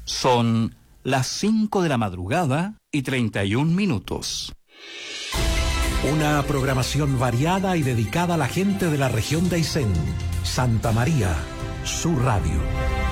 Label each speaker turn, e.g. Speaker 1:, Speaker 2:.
Speaker 1: Son las 5 de la madrugada y 31 minutos.
Speaker 2: Una programación variada y dedicada a la gente de la región de Aysén. Santa María, su radio.